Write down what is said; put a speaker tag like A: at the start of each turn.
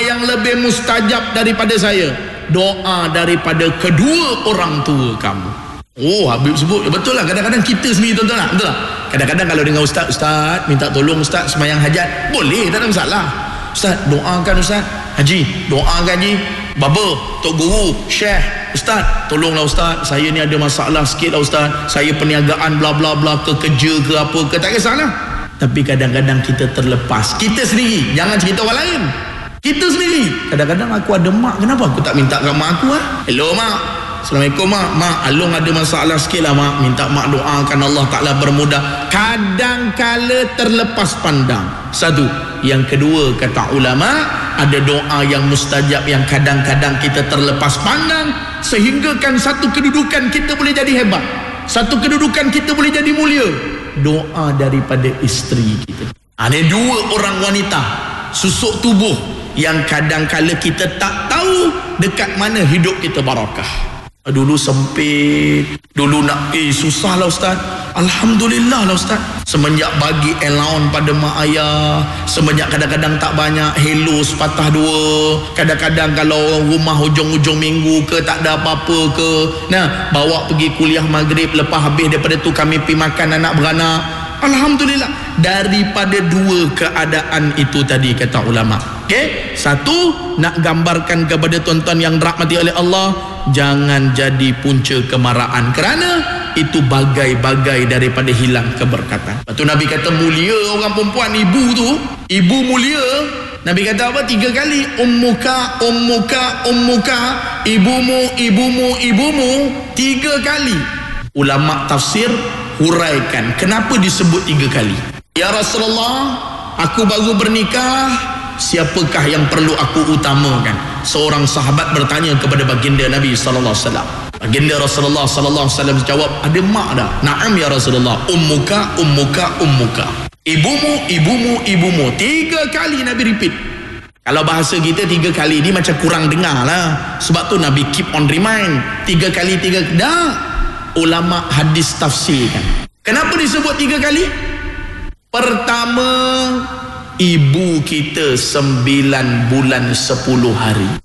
A: yang lebih mustajab daripada saya? Doa daripada kedua orang tua kamu. Oh, Habib sebut betul lah. Kadang-kadang kita sendiri, tuan-tuan lah, betul lah. Kadang-kadang kalau dengar ustaz minta tolong ustaz sembahyang hajat, boleh, tak ada masalah. Ustaz doakan ustaz, haji doakan haji, baba, tok guru, syekh, ustaz tolonglah ustaz, saya ni ada masalah sikit lah ustaz, saya perniagaan bla bla bla ke kerja ke apa ke, tak kisahlah. Tapi kadang-kadang kita terlepas, kita sendiri, jangan cerita orang lain, kita sendiri. Kadang-kadang aku ada mak, kenapa aku tak minta kat mak aku? Hello mak, Assalamualaikum mak, Along ada masalah sikit lah mak, minta mak doakan Allah Ta'ala bermudah. Kadang-kala terlepas pandang. Satu. Yang kedua, kata ulama, ada doa yang mustajab yang kadang-kadang kita terlepas pandang, sehingga kan satu kedudukan kita boleh jadi hebat, satu kedudukan kita boleh jadi mulia. Doa daripada isteri kita. Ada dua orang wanita susuk tubuh yang kadang-kala kita tak tahu dekat mana hidup kita barakah. Dulu sempit, dulu nak susah lah ustaz. Alhamdulillah lah ustaz, semenjak bagi allowance pada mak ayah, semenjak kadang-kadang tak banyak, hello sepatah dua, kadang-kadang kalau rumah hujung-hujung minggu ke tak ada apa-apa ke, nah bawa pergi kuliah maghrib, lepas habis daripada tu kami pergi makan anak beranak. Alhamdulillah. Daripada dua keadaan itu tadi, kata ulama, okay? Satu, nak gambarkan kepada tuan-tuan yang dirahmati oleh Allah, jangan jadi punca kemarahan, kerana itu bagai-bagai daripada hilang keberkatan. Lepas tu Nabi kata mulia orang perempuan, ibu tu, ibu mulia. Nabi kata apa? 3 kali. Ummuka, ummuka, ummuka, ibumu, ibumu, ibumu. 3 kali. Ulama tafsir huraikan kenapa disebut 3 kali. Ya Rasulullah, aku baru bernikah, siapakah yang perlu aku utamakan? Seorang sahabat bertanya kepada baginda Nabi sallallahu alaihi wasallam. Baginda Rasulullah sallallahu alaihi wasallam jawab, ada mak dah? Naam ya Rasulullah. Ummuka, ummuka, ummuka. Ibumu, ibumu, ibumu. 3 kali Nabi repeat. Kalau bahasa kita 3 kali ni macam kurang dengar lah. Sebab tu Nabi keep on remind. 3 kali, 3 dah. Ulama hadis tafsirkan. Kenapa disebut 3 kali? Pertama, ibu kita 9 bulan 10 hari.